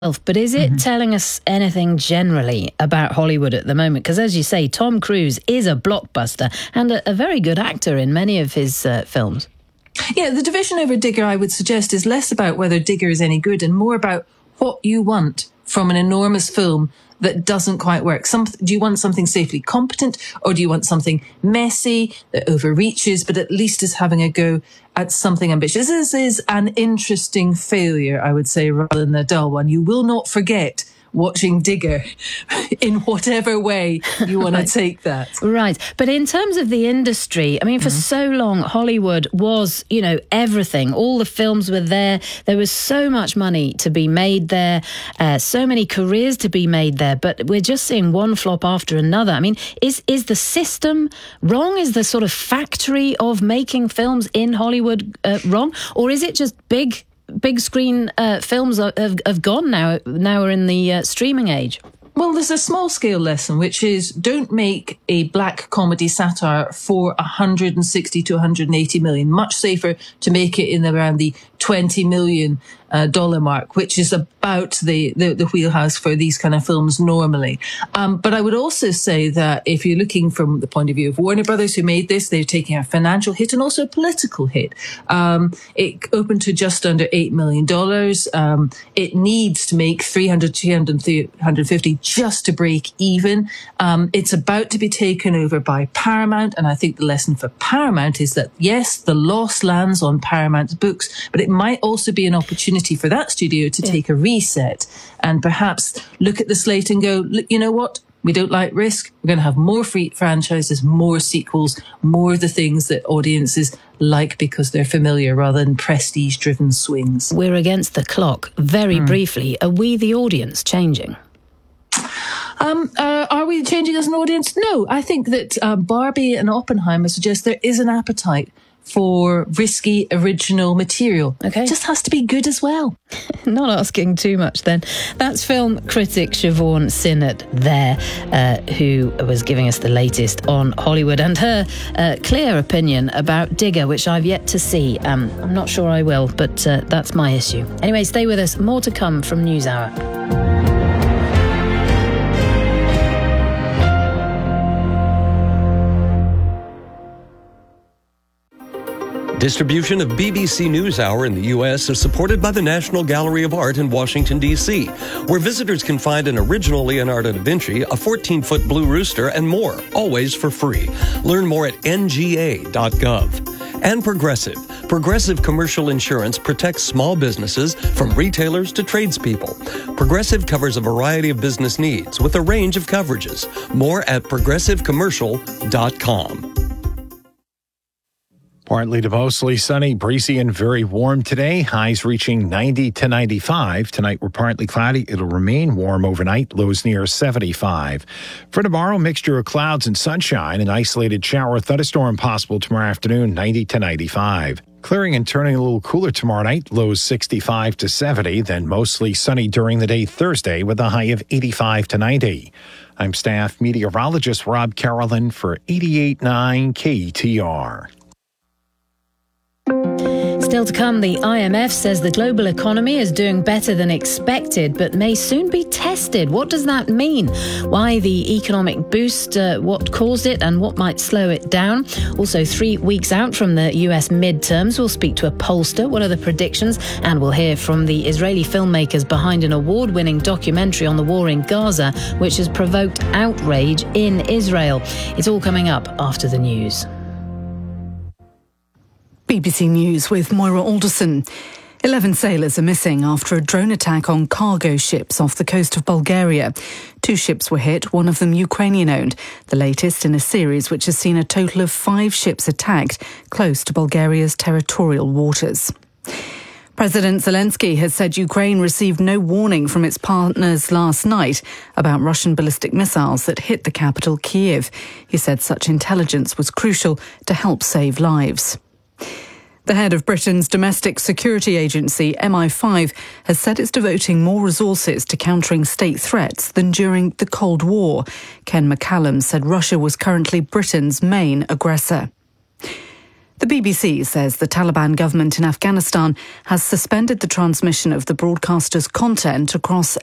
But is it telling us anything generally about Hollywood at the moment? Because as you say, Tom Cruise is a blockbuster and a very good actor in many of his films. Yeah, the division over Digger, I would suggest, is less about whether Digger is any good and more about what you want from an enormous film that doesn't quite work. Do you want something safely competent, or do you want something messy that overreaches but at least is having a go at something ambitious? This is an interesting failure, I would say, rather than a dull one. You will not forget watching Digger in whatever way you want to take that. Right. But in terms of the industry, I mean, for so long, Hollywood was, everything. All the films were there. There was so much money to be made there, so many careers to be made there. But we're just seeing one flop after another. I mean, is the system wrong? Is the sort of factory of making films in Hollywood wrong? Or is it just big screen films have gone now we're in the streaming age? Well, there's a small scale lesson, which is don't make a black comedy satire for 160 to 180 million. Much safer to make it in around the $20 million mark, which is about the wheelhouse for these kind of films normally. But I would also say that if you're looking from the point of view of Warner Brothers, who made this, they're taking a financial hit and also a political hit. It opened to just under $8 million. It needs to make 350 just to break even. It's about to be taken over by Paramount. And I think the lesson for Paramount is that, yes, the loss lands on Paramount's books, but it might also be an opportunity for that studio to take a reset and perhaps look at the slate and go, look, you know what? We don't like risk. We're going to have more free franchises, more sequels, more of the things that audiences like because they're familiar rather than prestige-driven swings. We're against the clock. Very briefly, are we, the audience, changing? Are we changing as an audience? No. I think that Barbie and Oppenheimer suggest there is an appetite for risky original material. Okay. It just has to be good as well. Not asking too much then. That's film critic Siobhan Sinnott there, who was giving us the latest on Hollywood and her clear opinion about Digger, which I've yet to see. I'm not sure I will, but that's my issue. Anyway, stay with us. More to come from NewsHour. Distribution of BBC NewsHour in the U.S. is supported by the National Gallery of Art in Washington, D.C., where visitors can find an original Leonardo da Vinci, a 14-foot blue rooster, and more, always for free. Learn more at nga.gov. And Progressive. Progressive Commercial Insurance protects small businesses from retailers to tradespeople. Progressive covers a variety of business needs with a range of coverages. More at progressivecommercial.com. Partly to mostly sunny, breezy, and very warm today. Highs reaching 90 to 95. Tonight we're partly cloudy. It'll remain warm overnight. Lows near 75. For tomorrow, mixture of clouds and sunshine. An isolated shower or thunderstorm possible tomorrow afternoon, 90 to 95. Clearing and turning a little cooler tomorrow night. Lows 65 to 70. Then mostly sunny during the day Thursday with a high of 85 to 90. I'm staff meteorologist Rob Carolyn for 88.9 KTR. Still to come, the IMF says the global economy is doing better than expected, but may soon be tested. What does that mean? Why the economic boost, what caused it, and what might slow it down? Also, 3 weeks out from the US midterms, we'll speak to a pollster. What are the predictions? And we'll hear from the Israeli filmmakers behind an award-winning documentary on the war in Gaza, which has provoked outrage in Israel. It's all coming up after the news. BBC News with Moira Alderson. 11 sailors are missing after a drone attack on cargo ships off the coast of Bulgaria. 2 ships were hit, one of them Ukrainian-owned, the latest in a series which has seen a total of 5 ships attacked close to Bulgaria's territorial waters. President Zelensky has said Ukraine received no warning from its partners last night about Russian ballistic missiles that hit the capital, Kyiv. He said such intelligence was crucial to help save lives. The head of Britain's domestic security agency, MI5, has said it's devoting more resources to countering state threats than during the Cold War. Ken McCallum said Russia was currently Britain's main aggressor. The BBC says the Taliban government in Afghanistan has suspended the transmission of the broadcaster's content across